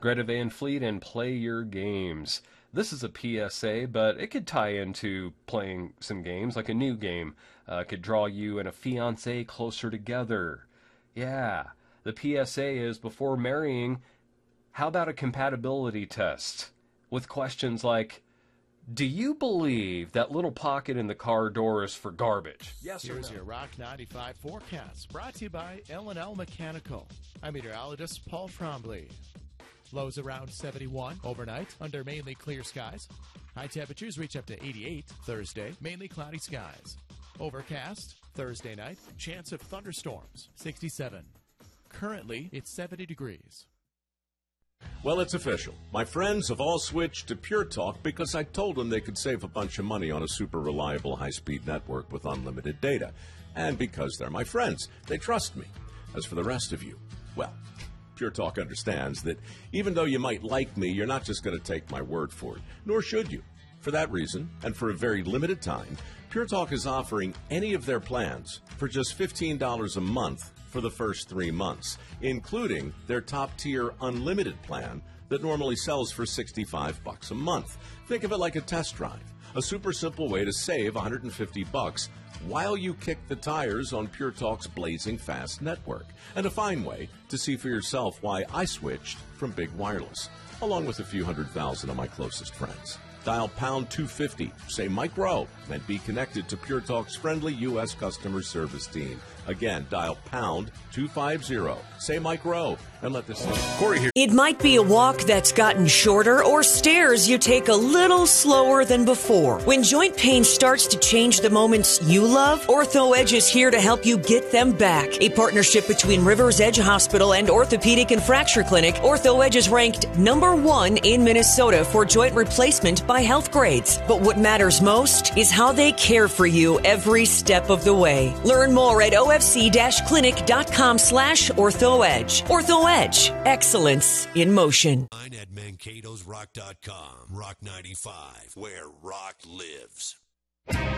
Greta Van Fleet and Play Your Games. This is a PSA, but it could tie into playing some games, like a new game. Could draw you and a fiancé closer together. Yeah, the PSA is, before marrying, how about a compatibility test? With questions like, do you believe that little pocket in the car door is for garbage? Yes or no? Here's your Rock 95 forecast, brought to you by L&L Mechanical. I'm meteorologist Paul Trombley. Lows around 71 overnight under mainly clear skies. High temperatures reach up to 88 Thursday, mainly cloudy skies. Overcast Thursday night, chance of thunderstorms, 67. Currently, it's 70 degrees. Well, it's official. My friends have all switched to Pure Talk because I told them they could save a bunch of money on a super reliable high-speed network with unlimited data. And because they're my friends, they trust me. As for the rest of you, well, Pure Talk understands that even though you might like me, you're not just going to take my word for it, nor should you. For that reason, and for a very limited time, Pure Talk is offering any of their plans for just $15 a month for the first 3 months, including their top-tier unlimited plan that normally sells for $65 a month. Think of it like a test drive, a super simple way to save $150 while you kick the tires on Pure Talk's blazing fast network, and a fine way to see for yourself why I switched from Big Wireless, along with a few 100,000 of my closest friends. Dial pound 250, say Mike Rowe, and be connected to Pure Talk's friendly U.S. customer service team. Again, dial pound 250, say Mike Rowe, and let this Corey here. It might be a walk that's gotten shorter or stairs you take a little slower than before. When joint pain starts to change the moments you love, Ortho Edge is here to help you get them back. A partnership between Rivers Edge Hospital and Orthopedic and Fracture Clinic, Ortho Edge is ranked #1 in Minnesota for joint replacement by Health Grades. But what matters most is how they care for you every step of the way. Learn more at ofc-clinic.com/OrthoEdge. Ortho Edge, excellence in motion. At Mankato'sRock.com. Rock 95, where rock lives.